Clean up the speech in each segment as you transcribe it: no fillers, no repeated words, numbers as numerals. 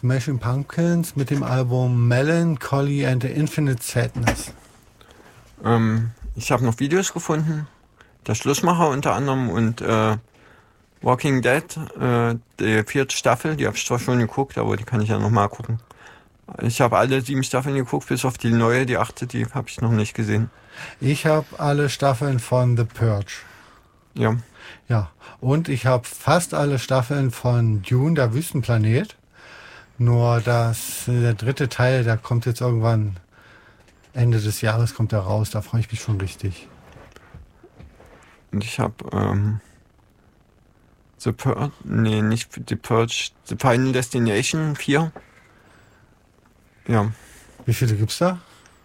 Smashing Pumpkins mit dem Album Melancholy and the Infinite Sadness. Ich habe noch Videos gefunden. Der Schlussmacher unter anderem und Walking Dead, die 4. Staffel, die habe ich zwar schon geguckt, aber die kann ich ja nochmal gucken. Ich habe alle 7 Staffeln geguckt, bis auf die neue, die 8., die habe ich noch nicht gesehen. Ich habe alle Staffeln von The Purge. Ja. Ja, und ich habe fast alle Staffeln von Dune, der Wüstenplanet. Nur der 3. Teil, der kommt jetzt irgendwann Ende des Jahres kommt der raus. Da freue ich mich schon richtig. Und ich habe The Purge, nicht The Purge, The Final Destination 4. Ja. Wie viele gibt's da?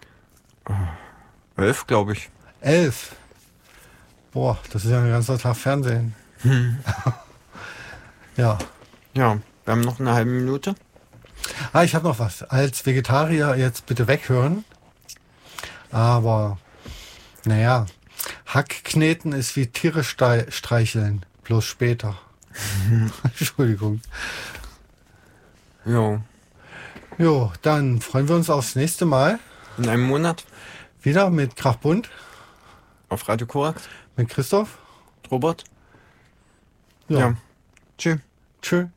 11, glaube ich. 11. Boah, das ist ja ein ganzer Tag Fernsehen. Ja. Ja, wir haben noch eine halbe Minute. Ich habe noch was. Als Vegetarier jetzt bitte weghören. Aber, naja, Hackkneten ist wie Tiere streicheln. Bloß später. Entschuldigung. Jo. Jo, dann freuen wir uns aufs nächste Mal. In einem Monat. Wieder mit Krachbund. Auf Radio Korax. Mit Christoph. Robert. Ja. Tschüss. Tschüss.